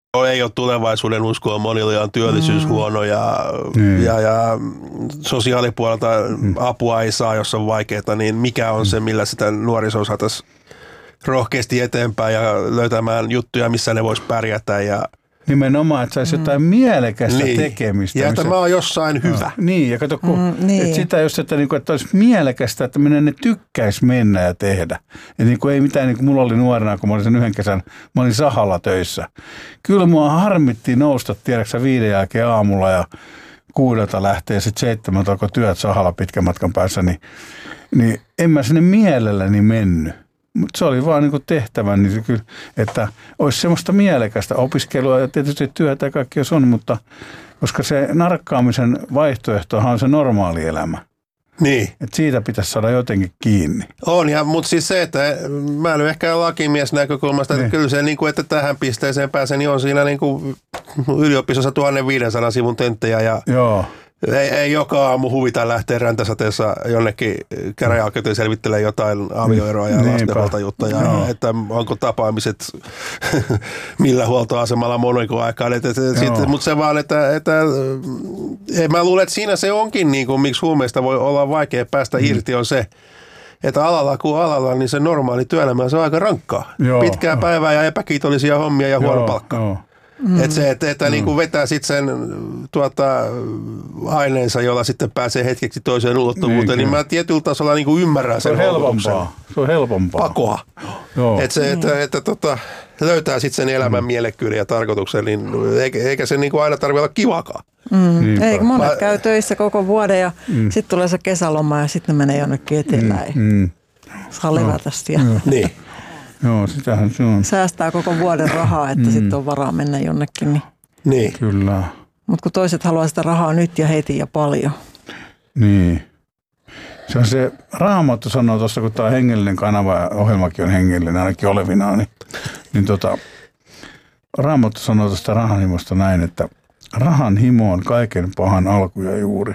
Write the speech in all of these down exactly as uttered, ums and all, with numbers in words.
Ei ole tulevaisuuden uskoa, monilla on työllisyys mm. huono ja, mm. ja, ja sosiaalipuolelta mm. apua ei saa, jos on vaikeaa, niin mikä on mm. se, millä sitä nuorisoa saataisiin rohkeasti eteenpäin ja löytämään juttuja, missä ne vois pärjätä ja nimenomaan, että saisi mm. jotain mielekästä niin. tekemistä. Ja että mä oon jossain hyvä. No, niin, ja kato, kun, mm, niin. että sitä just, että, niin kuin, että olisi mielekästä, että minne ne tykkäisi mennä ja tehdä. Ja niin kuin ei mitään, niin kuin mulla oli nuorena, kun mä olin sen yhden kesän, mä olin sahalla töissä. Kyllä mua harmitti nousta, tiedäksä, viiden jälkeen aamulla ja kuudelta lähtee ja sitten seitsemältä alkoi työt sahalla pitkän matkan päässä, niin, niin en mä sinne mielelläni mennyt. Mutta se oli vaan niinku tehtävä, niin se kyllä, että olisi semmoista mielekästä opiskelua ja tietysti työtä ja kaikki jos on, mutta koska se narkkaamisen vaihtoehtohan on se normaali elämä. Niin. Että siitä pitäisi saada jotenkin kiinni. On, ja, mutta siis se, että mä en ole ehkä lakimies näkökulmasta, että niin. kyllä se, niin kuin, että tähän pisteeseen pääsee, niin on siinä niin kuin yliopistossa tuhatviisisataa sivun tenttejä ja joo. Ei, ei joka aamu huvita lähteä räntäsateessa jonnekin käräjäoikeuteen selvittelee jotain avioeroa ja lastenhuoltajuttuja, no. että onko tapaamiset millä huoltoasemalla moniko aikaan. Mutta se vaan, että, että mä luulen, että siinä se onkin, niin kuin, miksi huumeista voi olla vaikea päästä mm. irti, on se, että alalla kuin alalla, niin se normaali työelämä se on aika rankkaa. Joo, Pitkää no. päivää ja epäkiitollisia hommia ja huono palkka. Joo. Mm. Että se, että, että mm. niin kuin vetää sitten sen tuota, aineensa, jolla sitten pääsee hetkeksi toiseen ulottuvuuteen, niin, niin mä tietyllä tasolla niin kuin ymmärrän sen. Se on helpompaa. Se on helpompaa. Pakoa. Että se, että, että, että tota, löytää sitten sen elämän mm. mielekkyyden ja tarkoituksen, niin eikä, eikä se niin kuin aina tarvitse olla kivakaan. Mm. Ei, monet mä... käy töissä koko vuoden ja mm. sitten tulee se kesäloma ja sitten ne menee jonnekin etelään. Mm. Mm. Saa levätä siellä. Niin. Joo, sitähän se on. Säästää koko vuoden rahaa, että mm. sitten on varaa mennä jonnekin. Niin. niin. Kyllä. Mutta kun toiset haluaa sitä rahaa nyt ja heti ja paljon. Niin. Se on se, Raamattu sanoo tuossa, kun tämä hengellinen kanava ja ohjelmakin on hengellinen, ainakin olevinaan, niin, niin tota, Raamattu sanoo tuosta rahanhimosta näin, että rahan himo on kaiken pahan alku ja juuri.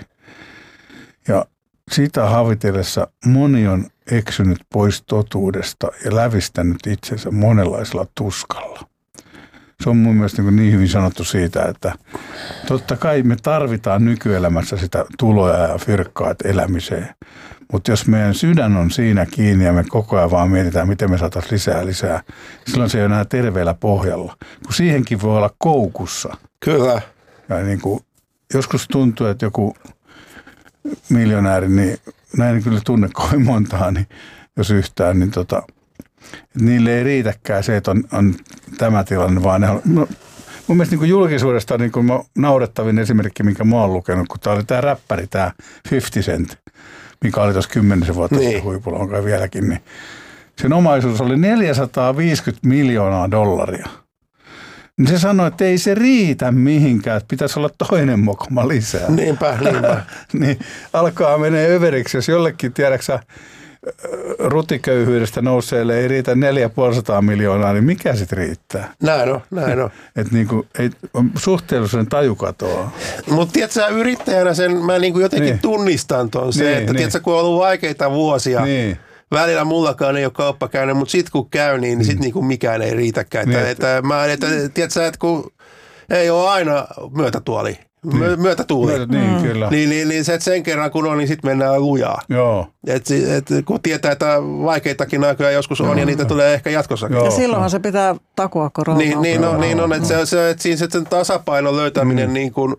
Ja sitä havitellessa moni on eksynyt pois totuudesta ja lävistänyt itsensä monenlaisella tuskalla. Se on mun mielestä niin, niin hyvin sanottu siitä, että totta kai me tarvitaan nykyelämässä sitä tuloja ja fyrkkaa elämiseen. Mutta jos meidän sydän on siinä kiinni ja me koko ajan vaan mietitään, miten me saataisiin lisää lisää, silloin se ei ole enää terveellä pohjalla. Kun siihenkin voi olla koukussa. Kyllä. Ja niin kuin, joskus tuntuu, että joku miljonääri, niin näin kyllä tunne kovin montaa, niin jos yhtään, niin tota, niille ei riitäkään se, että on, on tämä tilanne, vaan ne on, no, mun mielestä niin kuin julkisuudesta niin kuin naurettavin esimerkki, minkä mä oon lukenut, kun tämä oli tämä räppäri, tämä fifty cent, mikä oli tuossa kymmenisen vuotta niin. huipulla, on kai vieläkin, niin sen omaisuus oli neljäsataaviisikymmentä miljoonaa dollaria. Niin se sanoi, että ei se riitä mihinkään, että pitäisi olla toinen mokoma lisää. Niinpä, niinpä. niin alkaa menee överiksi, jos jollekin, tiedäksä, rutiköyhyydestä nouseelle ei riitä neljäsataaviisikymmentä miljoonaa, niin mikä sitten riittää? Näin on, näin on. Että niinku, ei, suhteellisuuden taju katoaa. Mutta tiedätkö, yrittäjänä sen mä niinku jotenkin niin. tunnistan ton se, niin, että niin. tiedätkö, kun on ollut vaikeita vuosia, niin. välillä mullakaan ei ole kauppa käynyt, mutta sitten kun käy, niin mm. sitten niinku mikään ei riitäkään. Niin. Että, että, mä, että, tiedätkö, että kun ei ole aina myötätuoli. Niin. Myötätuuli. Myötä, niin, mm. kyllä. Niin, niin, niin se, että sen kerran kun on, niin sitten mennään lujaa. Joo. Et, et, kun tietää, että vaikeitakin aikoja joskus on, Joo. ja niitä tulee ehkä jatkossakin. Joo. Ja silloinhan se pitää takua korona. Niin, niin, on, niin on, että se, se, että siinä sen tasapainon löytäminen, mm. niin kuin,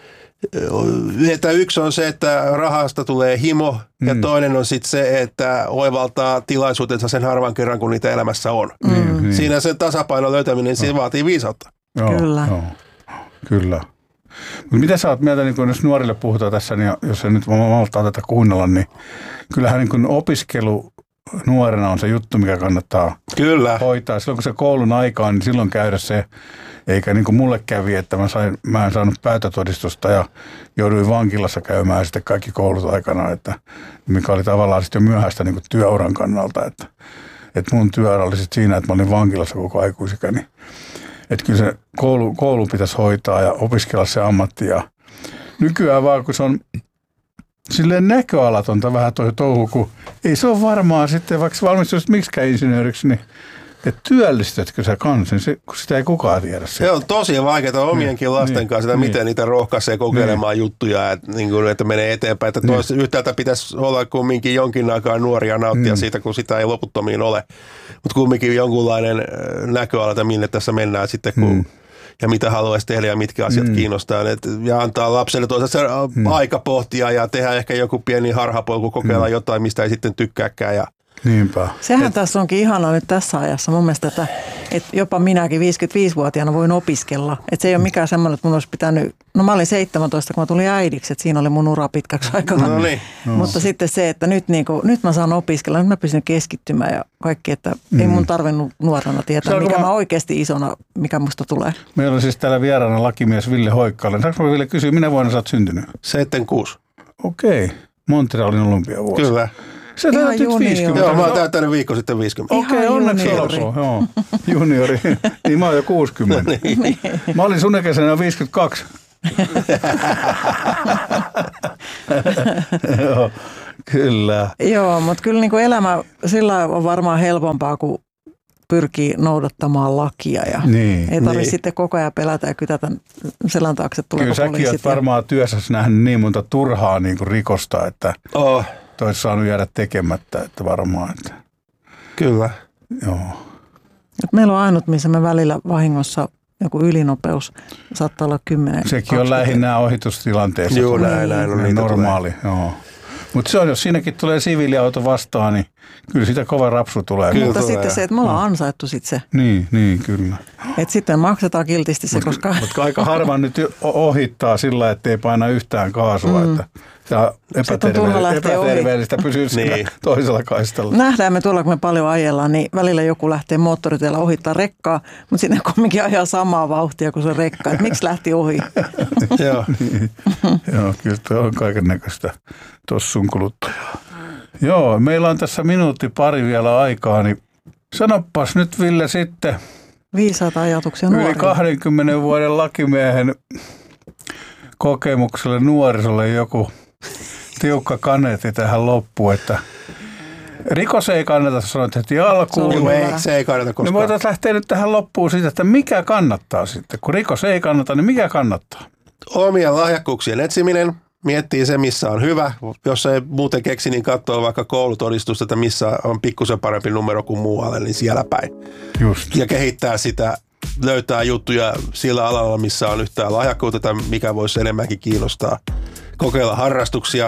että yksi on se, että rahasta tulee himo, mm. ja toinen on sitten se, että oivaltaa tilaisuutensa sen harvan kerran, kun niitä elämässä on. Mm. Mm. Siinä sen tasapainon löytäminen, siinä vaatii viisautta. Joo, Kyllä. Joo. Kyllä. Mutta mitä sä oot mieltä, niin kun jos nuorille puhutaan tässä, niin jos se nyt maltaa tätä kuunnella, niin kyllähän niin kun opiskelu nuorena on se juttu, mikä kannattaa Kyllä. hoitaa. Silloin kun se koulun aika on, niin silloin käydä se, eikä niin kuin mulle kävi, että mä, sain, mä en saanut päätötodistusta ja jouduin vankilassa käymään sitten kaikki koulut aikana, että, mikä oli tavallaan sitten jo myöhäistä niin kuin työuran kannalta. Että, että mun työura oli sitten siinä, että mä olin vankilassa koko aikuisikäni. Että kyllä se koulu, koulu pitäisi hoitaa ja opiskella se ammatti. Ja nykyään vaan, kun se on silleen näköalatonta vähän toi touhu, kun ei se ole varmaan sitten, vaikka valmistuisit miksikään insinööriksi, niin että työllistätkö sä kanssa, niin kun sitä ei kukaan tiedä. Se on tosi vaikeaa omienkin niin, lasten niin, kanssa, sitä, niin. miten niitä rohkaisee kokeilemaan niin. juttuja, että, niin kuin, että menee eteenpäin. Että niin. Yhtäältä pitäisi olla kumminkin jonkin aikaa nuoria nauttia mm. siitä, kun sitä ei loputtomiin ole. Mutta kumminkin jonkunlainen näköala, minne tässä mennään sitten, kun... Mm. ja mitä haluaisi tehdä ja mitkä asiat mm. kiinnostaa. Et, ja antaa lapselle toisaalta mm. aika pohtia ja tehdä ehkä joku pieni harhapolku, kokeilla mm. jotain, mistä ei sitten tykkääkään. Ja niinpä. Sehän Et, tässä onkin ihanaa nyt tässä ajassa mun mielestä, että, että jopa minäkin viisikymmentäviisivuotiaana voin opiskella. Että se ei ole mikään semmoinen, että mun olisi pitänyt, no mä olin seitsemäntoista, kun mä tulin äidiksi, että siinä oli mun ura pitkäksi aikaa. No niin. No. Mutta sitten se, että nyt, niin kuin, nyt mä saan opiskella, nyt mä pystyn keskittymään ja kaikki, että mm. ei mun tarvinnut nuorena tietää, mikä mä oikeasti isona, mikä musta tulee. Meillä on siis täällä vieraana lakimies Ville Hoikkala. Saanko mä Ville kysyä, minä vuonna sä oot syntynyt? seitsemänkymmentäkuusi. Okei. Montrealin olympiavuosi. Kyllä. Sä täytät nyt viisikymmentä. Joo, mä oon täyttänyt viikko sitten viisikymmentä. Okei, okay, onneksi olkoon. Joo. Juniori. Niin mä oon jo kuusikymmentä. niin. Mä olin sun ikäisenä viisikymmentäkaksi. Joo, kyllä. Joo, mutta kyllä niin kuin elämä sillä on varmaan helpompaa, kun pyrkii noudattamaan lakia ja niin, ei tarvitse niin. sitten koko ajan pelätä ja kytätä selän taakse tuleeko poliisit. Kyllä säkin oot varmaan työssäsi nähnyt niin monta turhaa niin kuin rikosta, että oh. toisi saanut jäädä tekemättä, että varmaan. Että. Kyllä. Joo. Et meillä on ainut, missä me välillä vahingossa joku ylinopeus saattaa olla kymmenen. Sekin on lähinnä ohitustilanteessa. Joo, näin, näin on niin normaali. Joo. Mutta se on, jos siinäkin tulee siviiliauto vastaan, niin kyllä sitä kova rapsu tulee. Kyllä mutta tulee. Sitten se, että me ollaan ansaittu sitten se. Niin, niin kyllä. Että sitten maksetaan kiltisti se, mut, koska... Mutta aika harva nyt ohittaa sillä, ettei paina yhtään kaasua, mm. että se on epäterveellistä, epäterveellistä pysyä siinä niin. toisella kaistalla. Nähdään me tuolla, kun me paljon ajellaan, niin välillä joku lähtee moottoriteillä ohittaa rekkaa, mutta sinne kumminkin ajaa samaa vauhtia kuin se rekka. Että miksi lähti ohi? Joo. niin. Joo, kyllä tuo on kaiken näköistä tossun kuluttajaa. Joo, meillä on tässä minuutti pari vielä aikaa, niin sanoppas nyt Ville sitten. Viisaita ajatuksia nuorille. Yli kahdenkymmenen vuoden lakimiehen kokemukselle nuorisolle joku tiukka kaneetti tähän loppuun, että rikos ei kannata, sanoit heti alkuun. Ei, se ei kannata koskaan. Me voitaisiin lähteä nyt tähän loppuun siitä, että mikä kannattaa sitten. Kun rikos ei kannata, niin mikä kannattaa? Omien lahjakkuuksien etsiminen. Miettii se, missä on hyvä. Jos ei muuten keksi, niin katsoo vaikka koulutodistusta, että missä on pikkusen parempi numero kuin muualle, niin siellä päin. Just. Ja kehittää sitä, löytää juttuja sillä alalla, missä on yhtään lahjakkuutta tai mikä voisi enemmänkin kiinnostaa. Kokeilla harrastuksia.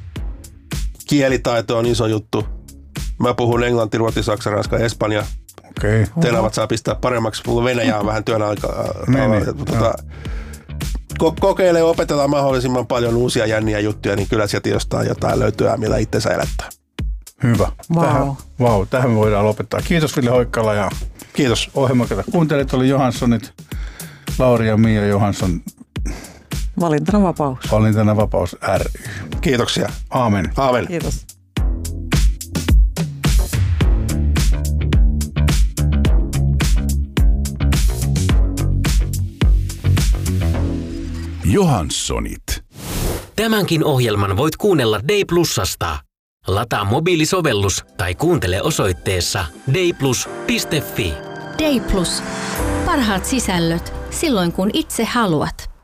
Kielitaito on iso juttu. Mä puhun englanti, ruotsi, saksa, ranska, espanja. Okei. Okay. Tenavat saa pistää paremmaksi. Mulla Venäjä on vähän työn aikaa. Tuota, kokeile ja opetellaan mahdollisimman paljon uusia jänniä juttuja, niin kyllä sieltä jostain jotain löytyy, millä itsensä elättää. Hyvä. Wow. Tähän, wow, tähän me voidaan lopettaa. Kiitos Ville Hoikkala ja kiitos. Ohjelmakata. Kuuntelet oli Johanssonit, Lauri ja Mia Johansson. Valintana vapaus. Valintana vapaus ry. Kiitoksia. Aamen. Aamen. Kiitos. Johanssonit. Tämänkin ohjelman voit kuunnella Day Plusasta. Lataa mobiilisovellus tai kuuntele osoitteessa dayplus piste fi. Day Plus. Parhaat sisällöt silloin kun itse haluat.